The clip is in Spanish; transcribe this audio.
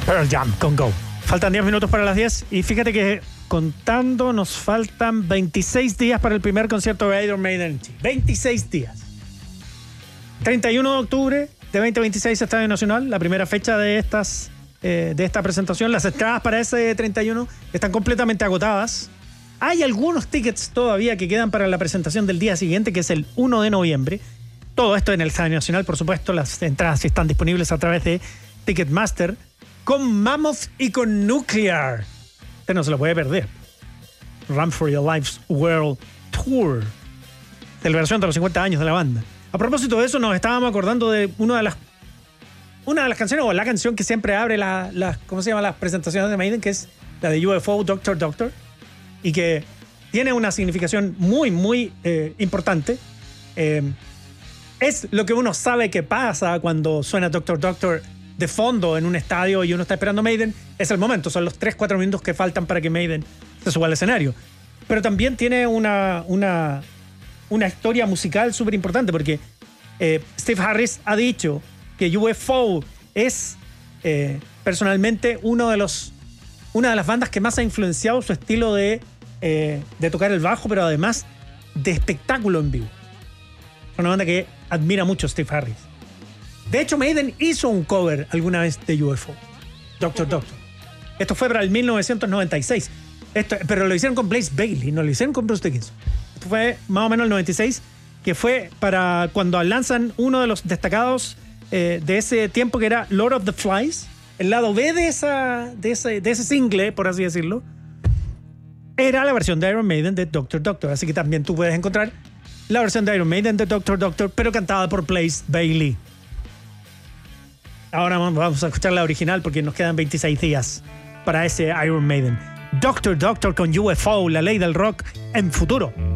Pearl Jam con Go. Faltan 10 minutos para las 10 y fíjate que contando nos faltan 26 días para el primer concierto de Iron Maiden. 26 días. 31 de octubre de 2026, Estadio Nacional, la primera fecha de esta presentación. Las entradas para ese 31 están completamente agotadas. Hay algunos tickets todavía que quedan para la presentación del día siguiente, que es el 1 de noviembre. Todo esto en el Estadio Nacional, por supuesto. Las entradas están disponibles a través de Ticketmaster, con Mammoth y con Nuclear. Usted no se lo puede perder. Run for Your Life's World Tour. Celebración de los 50 años de la banda. A propósito de eso, nos estábamos acordando de una de las canciones, o la canción que siempre abre ¿cómo se llama? Las presentaciones de Maiden, que es la de UFO, Doctor Doctor, y que tiene una significación muy, muy importante. Es lo que uno sabe que pasa cuando suena Doctor Doctor de fondo en un estadio y uno está esperando Maiden. Es el momento, son los 3-4 minutos que faltan para que Maiden se suba al escenario. Pero también tiene una historia musical súper importante, porque Steve Harris ha dicho que UFO es personalmente una de las bandas que más ha influenciado su estilo de tocar el bajo, pero además de espectáculo en vivo. Es una banda que admira mucho Steve Harris. De hecho, Maiden hizo un cover alguna vez de UFO, Doctor Doctor. Esto fue para el 1996. Pero lo hicieron con Blaze Bayley, no lo hicieron con Bruce Dickinson. Esto fue más o menos el 96, que fue para cuando lanzan uno de los destacados de ese tiempo, que era Lord of the Flies. El lado B de ese single, por así decirlo, era la versión de Iron Maiden de Doctor Doctor. Así que también tú puedes encontrar la versión de Iron Maiden de Doctor Doctor, pero cantada por Blaze Bayley. Ahora vamos a escuchar la original porque nos quedan 26 días para ese Iron Maiden. Doctor Doctor con UFO, la ley del rock en futuro.